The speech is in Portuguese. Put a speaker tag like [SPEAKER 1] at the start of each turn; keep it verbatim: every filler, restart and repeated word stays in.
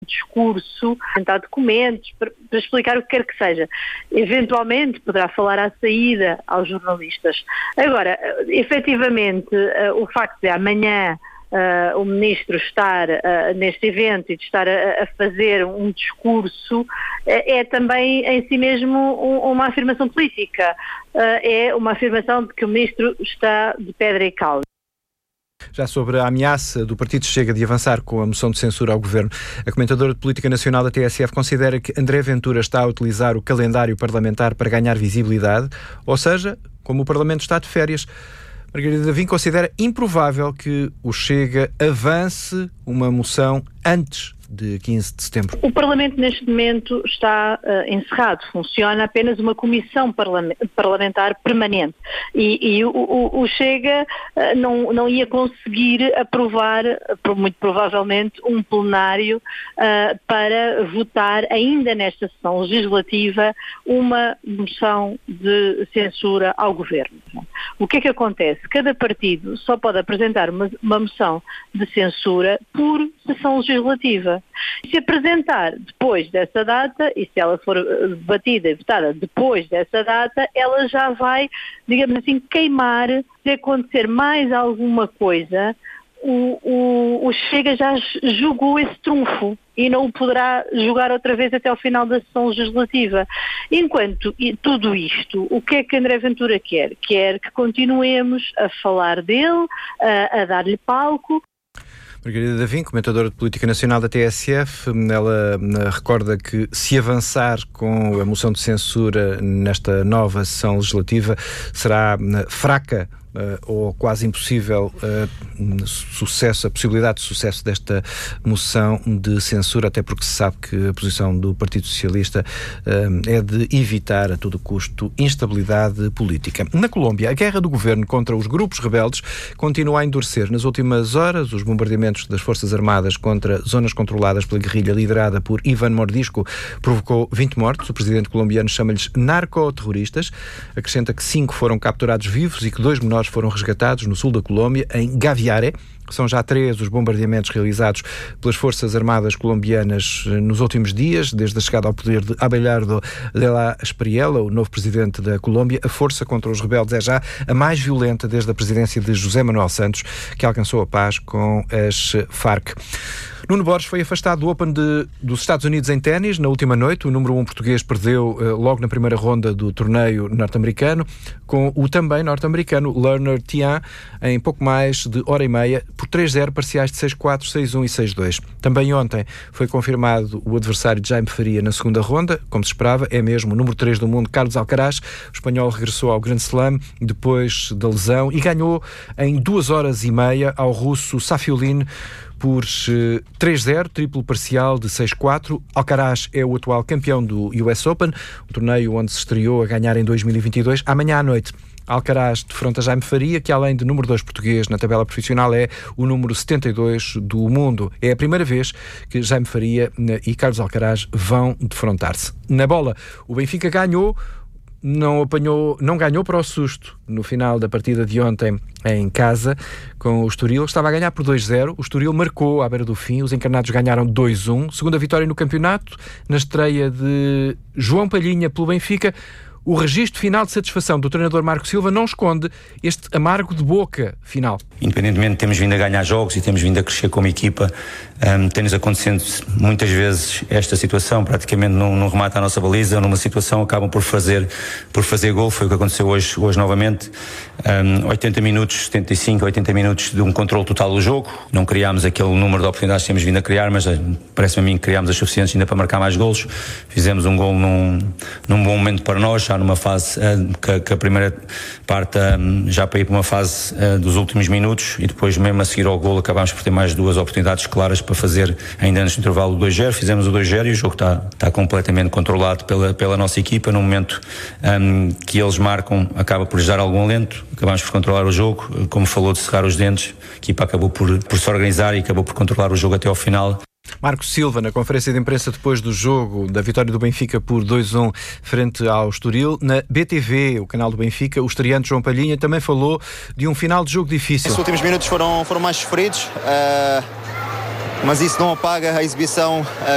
[SPEAKER 1] discurso, apresentar documentos, para, para explicar o que quer que seja. Eventualmente poderá falar à saída aos jornalistas. Agora, efetivamente, o facto de amanhã Uh, o ministro estar uh, neste evento e de estar a, a fazer um discurso uh, é também em si mesmo um, uma afirmação política. Uh, é uma afirmação de que o ministro está de pedra e cal.
[SPEAKER 2] Já sobre a ameaça do Partido Chega de avançar com a moção de censura ao Governo, a comentadora de Política Nacional da T S F considera que André Ventura está a utilizar o calendário parlamentar para ganhar visibilidade, ou seja, como o Parlamento está de férias, Margarida Davim considera improvável que o Chega avance uma moção antes de quinze de setembro.
[SPEAKER 1] O Parlamento neste momento está uh, encerrado, funciona apenas uma comissão parlament- parlamentar permanente e, e o, o, o Chega uh, não, não ia conseguir aprovar, uh, muito provavelmente, um plenário uh, para votar ainda nesta sessão legislativa uma moção de censura ao Governo. O que é que acontece? Cada partido só pode apresentar uma, uma moção de censura por sessão legislativa. Se apresentar depois dessa data, e se ela for debatida e votada depois dessa data, ela já vai, digamos assim, queimar. Se acontecer mais alguma coisa, o, o, o Chega já jogou esse trunfo e não o poderá jogar outra vez até ao final da sessão legislativa. Enquanto tudo isto, o que é que André Ventura quer? Quer que continuemos a falar dele, a, a dar-lhe palco.
[SPEAKER 2] Margarida Davim, comentadora de Política Nacional da T S F, ela recorda que se avançar com a moção de censura nesta nova sessão legislativa será fraca Uh, ou quase impossível uh, sucesso, a possibilidade de sucesso desta moção de censura, até porque se sabe que a posição do Partido Socialista uh, é de evitar a todo custo instabilidade política. Na Colômbia, a guerra do governo contra os grupos rebeldes continua a endurecer. Nas últimas horas, os bombardeamentos das Forças Armadas contra zonas controladas pela guerrilha liderada por Iván Mordisco provocou vinte mortos. O presidente colombiano chama-lhes narcoterroristas. Acrescenta que cinco foram capturados vivos e que dois menores foram resgatados no sul da Colômbia, em Gaviare. São já três os bombardeamentos realizados pelas Forças Armadas colombianas nos últimos dias, desde a chegada ao poder de Abelardo de la Espriella, o novo presidente da Colômbia. A força contra os rebeldes é já a mais violenta desde a presidência de José Manuel Santos, que alcançou a paz com as Farc. Nuno Borges foi afastado do Open de, dos Estados Unidos em ténis na última noite. O número um português perdeu uh, logo na primeira ronda do torneio norte-americano com o também norte-americano Lerner Tian em pouco mais de hora e meia por três zero, parciais de seis quatro, seis um e seis dois. Também ontem foi confirmado o adversário de Jaime Faria na segunda ronda, como se esperava, é mesmo o número três do mundo, Carlos Alcaraz. O espanhol regressou ao Grand Slam depois da lesão e ganhou em duas horas e meia ao russo Safiullin por três zero, triplo parcial de seis quatro. Alcaraz é o atual campeão do U S Open, um torneio onde se estreou a ganhar em dois mil e vinte e dois. Amanhã à noite, Alcaraz defronta Jaime Faria, que além de número dois português na tabela profissional, é o número setenta e dois do mundo. É a primeira vez que Jaime Faria e Carlos Alcaraz vão defrontar-se. Na bola, o Benfica ganhou, não apanhou, não ganhou para o susto no final da partida de ontem em casa com o Estoril. Estava a ganhar por dois zero. O Estoril marcou à beira do fim. Os encarnados ganharam dois um. Segunda vitória no campeonato, na estreia de João Palhinha pelo Benfica. O registro final de satisfação do treinador Marco Silva não esconde este amargo de boca final.
[SPEAKER 3] Independentemente de termos vindo a ganhar jogos e temos vindo a crescer como equipa, um, tem-nos acontecendo muitas vezes esta situação, praticamente num, num remate à nossa baliza, numa situação acabam por fazer, por fazer gol. Foi o que aconteceu hoje, hoje novamente. Um, oitenta minutos, setenta e cinco, oitenta minutos de um controle total do jogo. Não criámos aquele número de oportunidades que temos vindo a criar, mas parece-me a mim que criámos as suficientes ainda para marcar mais golos. Fizemos um gol num, num bom momento para nós, já numa fase uh, que, que a primeira parte uh, já para ir para uma fase uh, dos últimos minutos, e depois mesmo a seguir ao golo acabámos por ter mais duas oportunidades claras para fazer ainda antes do intervalo do dois zero. Fizemos o dois zero e o jogo está, está completamente controlado pela, pela nossa equipa. No momento um, que eles marcam, acaba por lhes dar algum alento, acabámos por controlar o jogo. Como falou de cerrar os dentes, a equipa acabou por, por se organizar e acabou por controlar o jogo até ao final.
[SPEAKER 2] Marco Silva, na conferência de imprensa depois do jogo da vitória do Benfica por dois um frente ao Estoril. Na B T V, o canal do Benfica, o estreante João Palhinha também falou de um final de jogo difícil.
[SPEAKER 4] Os últimos minutos foram, foram mais sofridos, uh, mas isso não apaga a exibição uh,